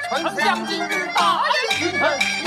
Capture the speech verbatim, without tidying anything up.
丞相今日大宴群臣。